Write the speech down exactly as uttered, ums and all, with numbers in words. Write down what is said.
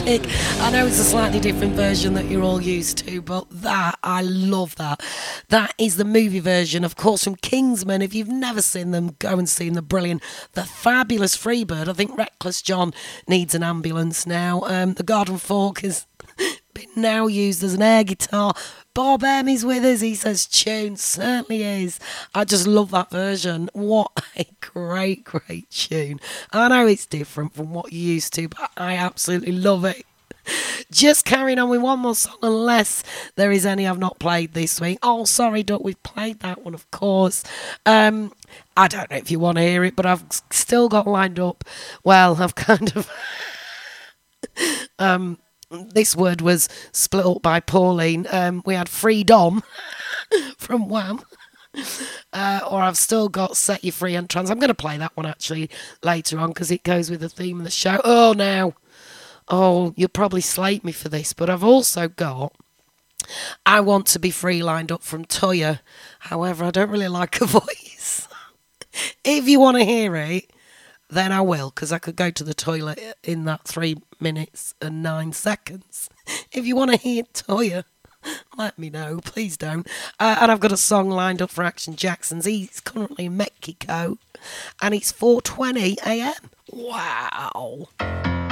classic. I know it's a slightly different version that you're all used to, but that, I love that. That is the movie version, of course, from Kingsman. If you've never seen them, go and see them. The brilliant, the fabulous Freebird. I think Reckless John needs an ambulance now. Um, the Garden Fork is been now used as an air guitar. Bob M is with us. He says tune, certainly is. I just love that version. What a great, great tune. I know it's different from what you're used to, but I absolutely love it. Just carrying on with one more song, unless there is any I've not played this week. Oh, sorry, Duck, we've played that one, of course. Um, I don't know if you want to hear it, but I've still got lined up. Well, I've kind of... um. This word was split up by Pauline. Um, we had Freedom from Wham. Uh, or I've still got Set You Free and Trans. I'm going to play that one actually later on because it goes with the theme of the show. Oh, now. Oh, you'll probably slate me for this, but I've also got I Want to Be Free lined up from Toya. However, I don't really like her voice. If you want to hear it, then I will, because I could go to the toilet in that three minutes and nine seconds. If you want to hear Toya, let me know. Please don't. Uh, and I've got a song lined up for Action Jackson's. He's currently in Mexico, and it's four twenty a m. Wow.